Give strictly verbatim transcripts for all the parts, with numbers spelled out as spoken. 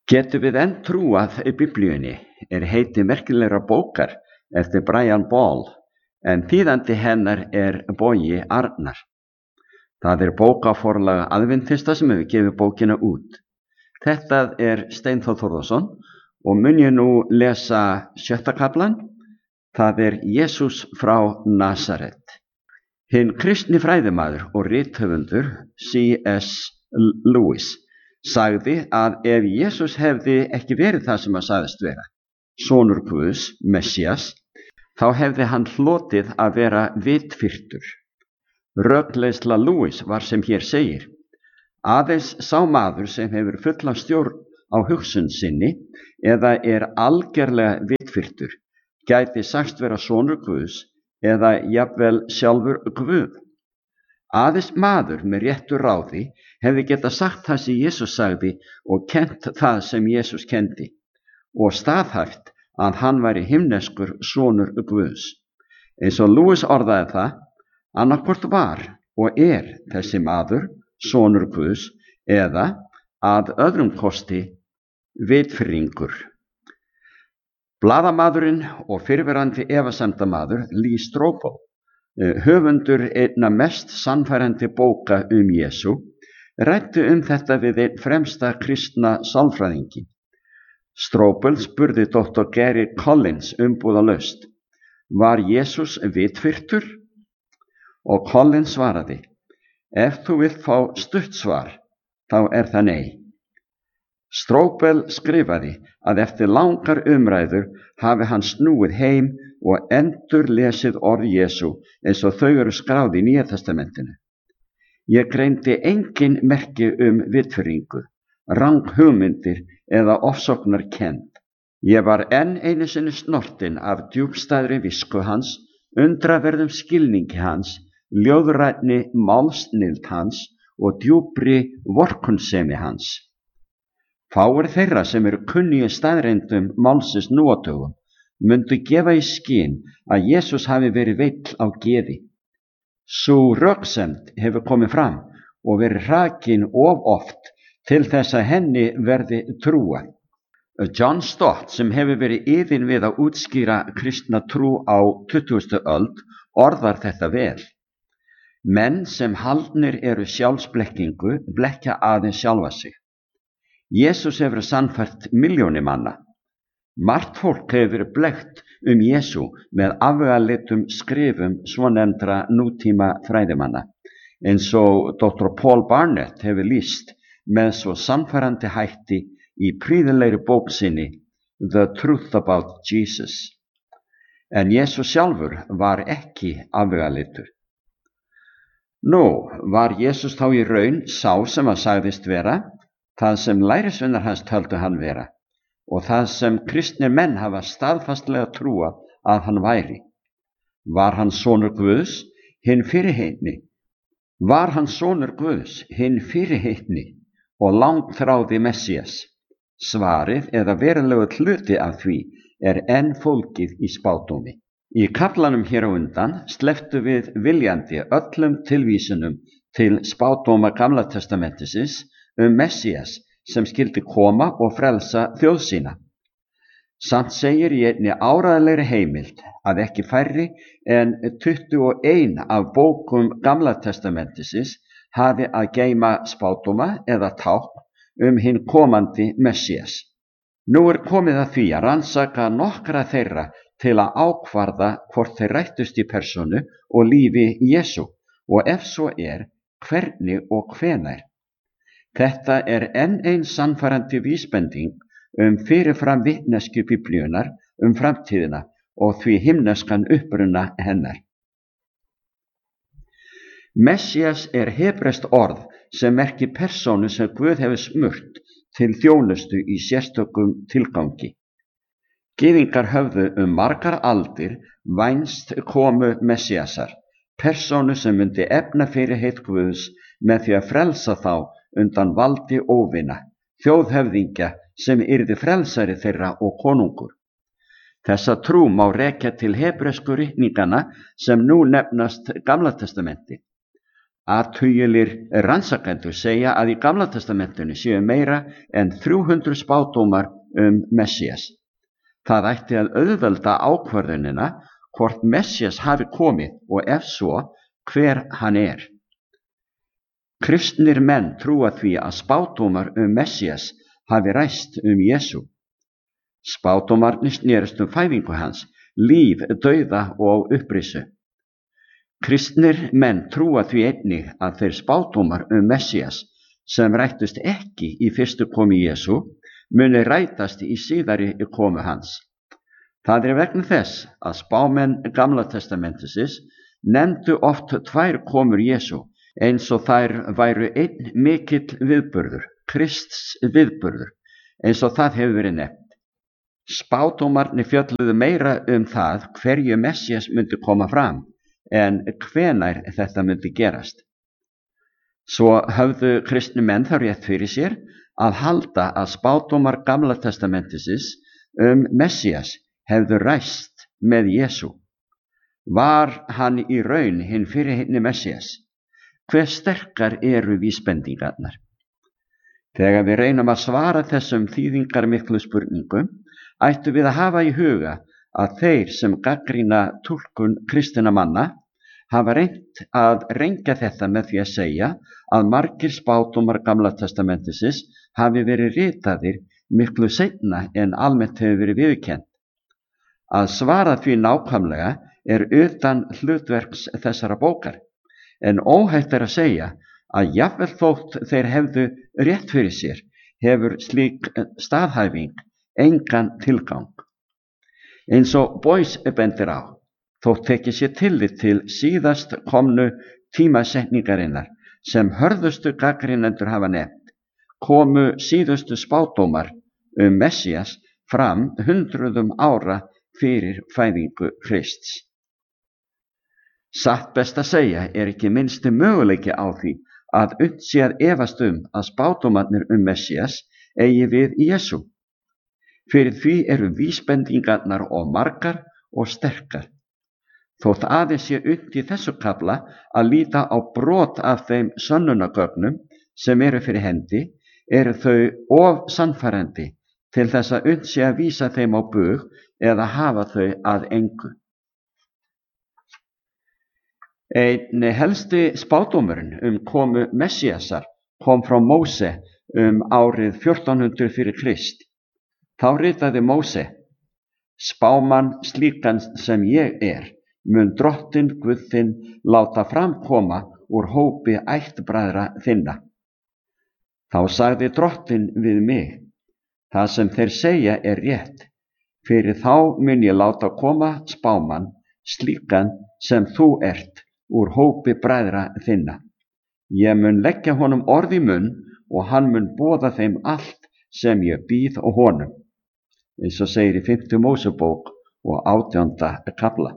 Getum við enn trúað Biblíunni er heiti merkilegra bókar eftir Brian Ball, en þýðandi hennar er Bogi Arnar. Það er bókaforlag Aðventista sem hefur gefið bókina út. Þetta er Steinþór Þórðarson og mun ég nú lesa sjötta kaflan. Það er Jesús frá Nasaret. Hinn kristni fræðimaður og rithöfundur C S Lewis sagði að ef Jesús hefði ekki verið það sem hann sagðist vera, sonur Guðs, Messias, þá hefði hann hlotið að vera vitfirrtur. Rökleiðsla Lewis var sem hér segir: aðeins sá maður sem hefur fulla stjórn á hugsun sinni eða er algerlega vitfirrtur gæti sagst vera sonur Guðs eða jafnvel sjálfur Guð. Aðeins maður með réttu ráði hefði getað sagt það sem Jesús sagði og kennt það sem Jesús kendi og staðhæft að hann væri himneskur sonur Guðs. Eins og Lewis orðaði það, annaðhvort var og er þessi maður sonur Guðs eða að öðrum kosti vitfirringur. Blaðamaðurinn og fyrrverandi efasemdamaður Lee Strobel, höfundur einna mest sannfærandi bóka um Jesú, ræddi um þetta við einn fremsta kristna sálfræðinginn. Strobel spurði doktor Gary Collins umbúðalaust: var Jesús vitfirrtur? Og Collins svaraði: ef þú vilt fá stutt svar, þá er það nei. Strobel skrifaði að eftir langar umræður hafi hann snúið heim og endur lesið orð Jesú eins og þau eru skráð í Nýja testamentinu. Ég greindi engin merki um vitfirringu, ranghugmyndir eða ofsóknarkennd. Ég var enn einu sinni snortin af djúpstæðri visku hans, undraverðum skilningi hans, ljóðrænni málsnild hans og djúpri vorkunnsemi hans. Fáir þeirra sem eru kunnugir staðreyndum málsins nú á dögum mundu gefa í skyn að Jesús hafi verið veill á geði. Sú röksemd hefur komið fram og verið hrakin of oft til þess að henni verði trúað. John Stott, sem hefur verið iðinn við að útskýra kristna trú á tuttugustu öld, orðar þetta vel. Menn sem haldnir eru sjálfsblekkingu blekkja aðeins sjálfa sig. Jesús hefur sannfært milljónir manna. Margt fólk hefur verið blekkt um Jesú með afvegaleiddum skrifum svonefndra nútíma fræðimanna, eins og doktor Paul Barnett hefur lýst með svo sannfærandi hætti í prýðilegri bók sinni The Truth About Jesus. En Jesús sjálfur var ekki afvegaleiddur. Nú, var Jesús þá í raun sá sem hann sagðist vera, það sem lærisveinar hans töldu hann vera, og það sem kristnir menn hafa staðfastlega trúað að hann væri? Var hann sonur Guðs, hinn fyrirheitni? Var hann sonur Guðs, hinn fyrirheitni og langþráði Messias? Svarið eða verulegur hluti af því er enn fólgið í spádómi. Í kaflanum hér á undan slepptu við viljandi öllum tilvísunum til spádóma Gamla testamentisins um Messias sem skyldi koma og frelsa þjóð sína. Samt segir í einni áreiðanlegri heimild að ekki færri en tuttugu og eitt af bókum Gamla testamentisins hafi að geyma spádóma eða tákn um hinn komandi Messias. Nú er komið að því að rannsaka nokkra þeirra til að ákvarða hvort þeir rættust í persónu og lífi Jesú og ef svo er, hvernig og hvenær. Þetta er enn ein sannfærandi vísbending um fyrirfram vitneskju Biblíunnar um framtíðina og því himneskan uppruna hennar. Messias er hebreskt orð sem merkir persónu sem Guð hefur smurt til þjónustu í sérstökum tilgangi. Gyðingar höfðu um margar aldir vænst komu Messiasar, persónu sem myndi efna fyrirheit Guðs með því að frelsa þá undan valdi óvina, þjóðhöfðingja sem yrði frelsari þeirra og konungur. Þessa trú má rekja til hebresku ritninganna sem nú nefnast Gamla testamenti. Athugilir rannsakendur segja að í Gamla testamentinu séu meira en þrjú hundruð spádómar um Messías. Það ætti að auðvelda ákvörðunina hvort Messías hafi komið og ef svo, hver hann er. Kristnir menn trúa því að spádómar um Messías hafi ræst um Jesú. Spádómarnir snerust um fæðingu hans, líf, dauða og upprisu. Kristnir menn trúa því einnig að þeir spádómar um Messías sem rættust ekki í fyrstu komu Jesú muni rætast í síðari komu hans. Það er vegna þess að spámenn Gamla testamentisins nefndu oft tvær komur Jesú eins og þær væru einn mikill viðburður, Krists viðburður, eins og það hefur verið nefnt. Spádómarnir fjölluðu meira um það hverju Messías myndi koma fram en hvenær þetta myndi gerast. Svo höfðu kristni menn þá rétt fyrir sér að halda að spádómar Gamla testamentisins um Messías hefðu ræst með Jesú. Var hann í raun hinn fyrirheitni Messías? Hve sterkar eru vísbendingarnar? Þegar við reynum að svara þessum þýðingarmiklu spurningum, ættum við að hafa í huga að þeir sem gagnrýna túlkun kristinna manna hafa reynt að rengja þetta með því að segja að margir spádómar Gamla testamentisins hafi verið ritaðir miklu seinna en almennt hefur verið viðurkennt. Að svara því nákvæmlega er utan hlutverks þessara bókar, en óhætt er að segja að jafnvel þótt þeir hefðu rétt fyrir sér, hefur slík staðhæfing engan tilgang. Eins og Boyce bendir á, þótt tekið sér tillit til síðast komnu tímasetningarinnar sem hörðustu gagnrýnendur hafa nefnt, komu síðustu spádómar um Messías fram hundruðum ára fyrir fæðingu Krists. Satt best að segja er ekki minnsti möguleiki á því að unnt sé að efast um að spádómarnir um Messías eigi við Jesú. Fyrir því eru vísbendingarnar of margar og sterkar. Þótt aðeins sé unnt í þessu kafla að líta á brot af þeim sönnunargögnum sem eru fyrir hendi, eru þau of sannfærandi til þess að unnt sé að vísa þeim á bug eða hafa þau að engu. Einn helsti spádómurinn um komu Messíasar kom frá Móse um árið fjórtán hundruð fyrir Krist. Þá ritaði Móse: Spámann slíkan sem ég er, mun drottinn Guð þinn láta framkoma úr hópi ættbræðra þinna. Þá sagði drottinn við mig: Það sem þeir segja er rétt, fyrir þá mun ég láta koma spámann slíkan sem þú ert úr hópi bræðra þinna. Ég mun leggja honum orð í munn og hann mun boða þeim allt sem ég býð á honum. Eins og segir í fimmtu Mósebók og átjánda kafla.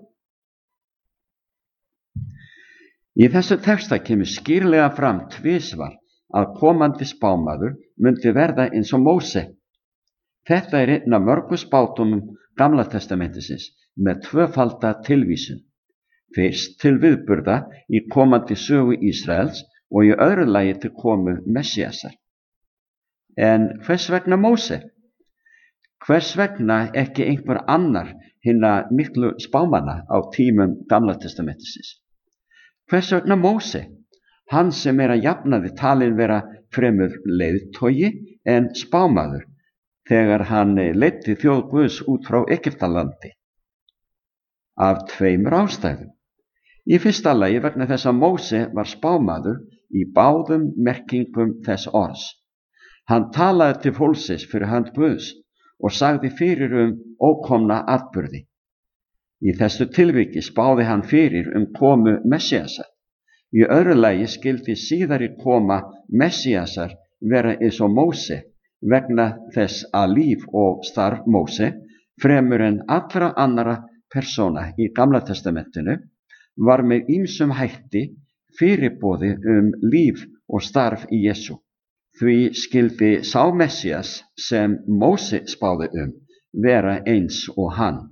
Í þessu texta kemur skýrlega fram tvisvar að komandi spámaður myndi verða eins og Móse. Þetta er einn af mörgum spádómum Gamla testamentisins með tvöfalda tilvísun. Fyrst til viðburða í komandi sögu Ísraels og í öðru lagi til komu Messíasar. En hvers vegna Móse? Hvers vegna ekki einhver annar hinna miklu spámanna á tímum Gamla testamentisins? Hvers vegna Móse? Hann sem er að jafnaði talin vera fremur leiðtogi en spámaður þegar hann leiddi þjóð Guðs út frá Egyptalandi. Af tveimur ástæðum. Í fyrsta lagi vegna þess að Móse var spámaður í báðum merkingum þess orðs. Hann talaði til fólksins fyrir hönd Guðs og sagði fyrir um ókomna atburði. Í þessu tilviki spáði hann fyrir um komu Messíasar. Í öðru lagi skildi síðari koma Messíasar vera eins og Móse vegna þess að líf og starf Móse fremur en allra annara persóna í Gamla testamentinu var með ýmsum hætti fyrirboði um líf og starf í Jesú. Því skildi sá Messías sem Móse spáði um vera eins og hann.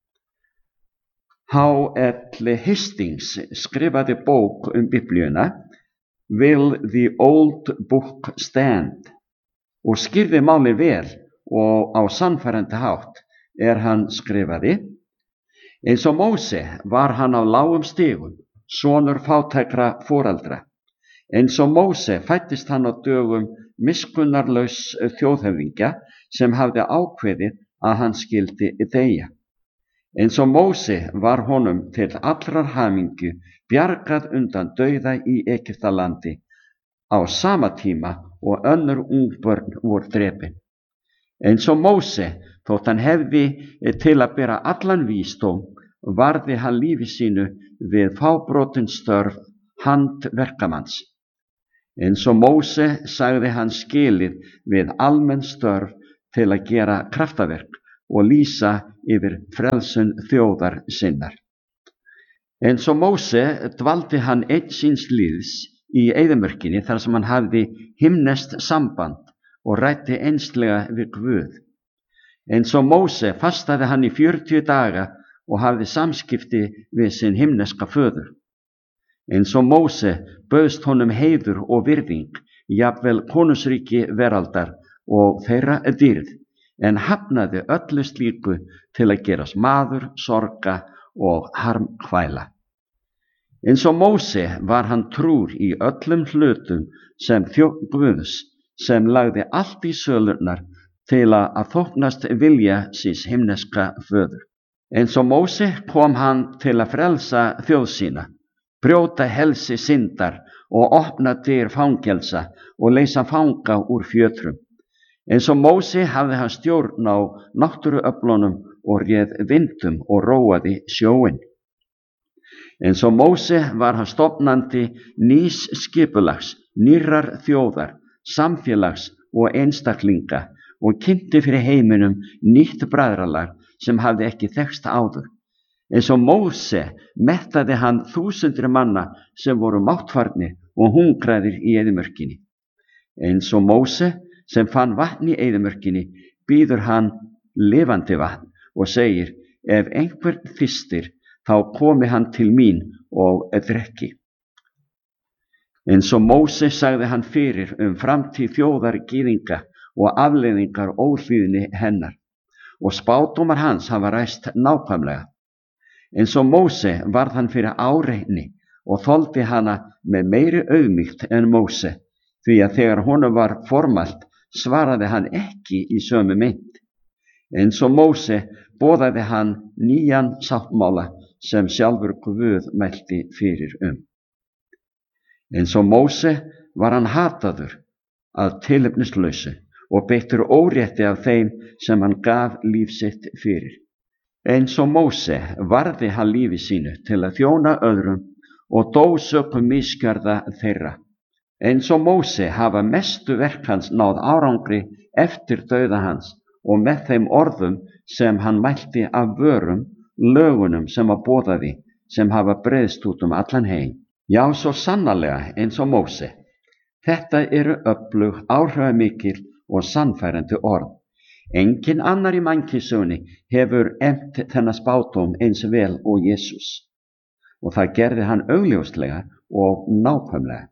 H L Hastings skrifaði bók um Biblíuna will the old book stand? Og skýrði málið vel og á sannfærandi hátt er hann skrifaði: Eins og Móse var hann á lágum stigum, sonur fátækra foreldra. Eins og Móse fæddist hann á dögum miskunnarlaus þjóðhöfðingja sem hafði ákveðið að hann skyldi deyja. Eins og Móse var honum til allrar hamingju bjargað undan dauða í Egyptalandi á sama tíma og önnur ungbörn voru drepin. Eins og Móse, þótt hann hefði til að bera allan vísdóm, varði hann lífi sínu við fábrotin störf handverkamanns. Eins og Móse sagði hann skilið við almenn störf til að gera kraftaverk og lýsa yfir frelsun þjóðar sinnar. Eins og Móse dvaldi hann einn síns lífs í eyðimörkinni þar sem hann hafði himneskt samband og ræddi einslega við Guð. Eins og Móse fastaði hann í fjörutíu daga og hafði samskipti við sinn himneska föður. Eins og Móse bauðst honum heiður og virðing, jafnvel konungsríki veraldar og þeirra dýrð, en hafnaði öllu slíku til að gerast maður, sorga og harmkvæla. Eins og Móse var hann trúr í öllum hlutum sem þjónn Guðs, sem lagði allt í sölurnar til að þóknast vilja síns himneska föður. Eins og Móse kom hann til að frelsa þjóð sína, brjóta helsi syndar og opna dyr fangelsa og leysa fanga úr fjötrum. Eins og Móse hafði hann stjórn á náttúruöflunum og réð vindum og róaði sjóinn. Eins og Móse var hann stofnandi nýs skipulags, nýrrar þjóðar, samfélags og einstaklinga og kynnti fyrir heiminum nýtt bræðralag sem hafði ekki þekkst áður. Eins og Móse mettaði hann þúsundir manna sem voru máttfarnir og hungraðir í eyðimörkinni. Eins og Móse sem fann vatn í eyðimörkinni býður hann lifandi vatn og segir: ef einhver þyrstir, þá komi hann til mín og drekki. Eins og Móse sagði hann fyrir um framtíð þjóðar gyðinga og afleiðingar óhlýðni hennar, og spádómar hans hafa ræst nákvæmlega. Eins og Móse varð hann fyrir áreitni og þoldi hana með meiri auðmýkt en Móse, því að þegar honum var formælt svaraði hann ekki í sömu mynt. Eins og Móse boðaði hann nýjan sáttmála sem sjálfur Guð mælti fyrir um. Eins og Móse var hann hataður að tilefnislausu og beittur órétti af þeim sem hann gaf líf sitt fyrir. Eins og Móse varði hann lífi sínu til að þjóna öðrum og dó sökum misgjörða þeirra. Eins og Móse hafa mestu verk hans náð árangri eftir dauða hans og með þeim orðum sem hann mælti af vörum, lögunum sem að boðaði, sem hafa breiðst út um allan heim. Já, svo sannarlega eins og Móse. Þetta eru öflug, áhrifamikil og sannfærandi orð. Engin annar í mannkynssögunni hefur efnt þennan spádóm eins vel og Jesús, og það gerði hann augljóslega og nákvæmlega.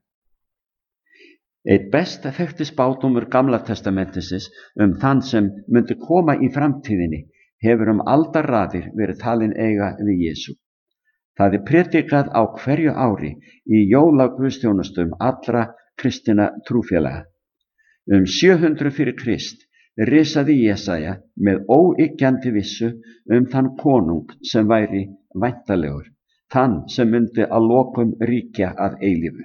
Eitt best þekkti spádómur Gamla testamentisins um þann sem myndi koma í framtíðinni hefur um aldarraðir verið talin eiga við Jesú. Það er predikað á hverju ári í jólaguðsþjónustum allra kristinna trúfélaga. Um sjö hundruð fyrir Krist risaði Jesaja með óyggjandi vissu um þann konung sem væri væntanlegur, þann sem myndi að lokum ríkja að eilífu.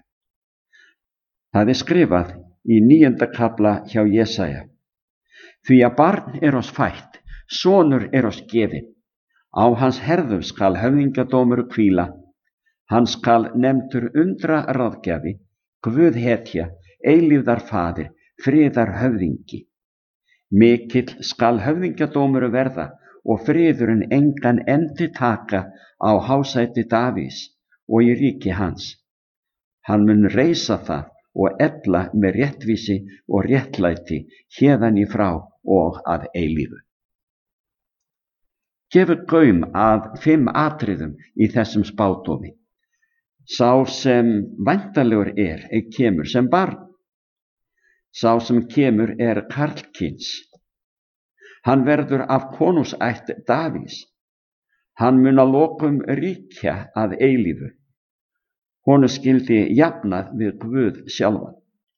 Það er skrifað í níunda kafla hjá Jesaja: Því að barn er oss fætt, sonur er oss gefinn, á hans herðum skal höfðingjadómur hvíla, hann skal nefndur undra ráðgjafi, Guð hetja, eilífðar faðir, friðar höfðingi. Mikill skal höfðingjadómur verða og friðurinn engan endi taka á hásæti Davís og í ríki hans. Hann mun reisa það og efla með réttvísi og réttlæti héðan í frá og að eilífu. Gefur gaum að fimm atriðum í þessum spádómi. Sá sem væntanlegur er, kemur sem barn. Sá sem kemur er karlkyns. Hann verður af konungsætt Davís. Hann mun að lokum ríkja að eilífu. Honum skyldi jafnað við Guð sjálfan.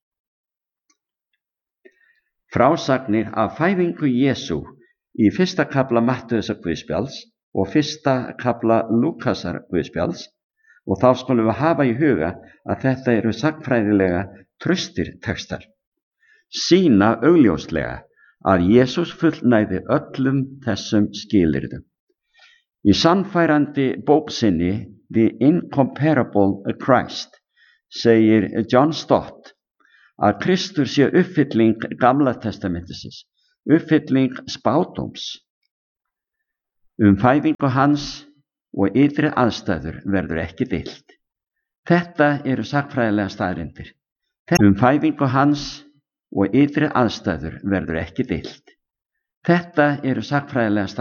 Frásagnir af fæðingu Jesú í fyrsta kafla Mattheusar guðspjalls og fyrsta kafla Lúkasar guðspjalls, og þá skulum við hafa í huga að þetta eru sagnfræðilega traustir textar, sýna augljóslega að Jesús fullnægði öllum þessum skilyrðum. Í sannfærandi bók sinni The Incomparable Christ segir John Stott að Kristur sé uppfylling Gamla testamentisins, uppfylling spádóms. Um fæðingu hans og ytri aðstæður verður ekki deilt. Þetta eru sagnfræðilega staðreyndir. Um fæðingu hans og ytri aðstæður verður ekki deilt. Þetta eru sagnfræðilega staðreyndir.